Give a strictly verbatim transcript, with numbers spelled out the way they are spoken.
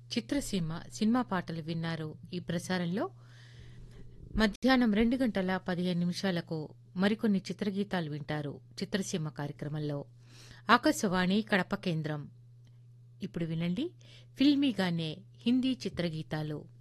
చిత్రసీమ cinema పాటలు విన్నారు. ఈ ప్రసారంలో మధ్యాహ్నం రెండు గంటల పదిహేను నిమిషాలకు మరికొన్ని చిత్రగీతాలు వింటారు. చిత్రసీమ కార్యక్రమంలో ఆకాశవాణి కడప కేంద్రం. ఇప్పుడు వినండి ఫిల్మీగానే హిందీ చిత్రగీతాలు.